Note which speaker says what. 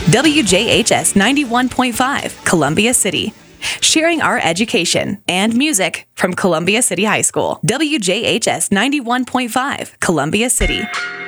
Speaker 1: WJHS 91.5, Columbia City. Sharing our education and music from Columbia City High School. WJHS 91.5, Columbia City.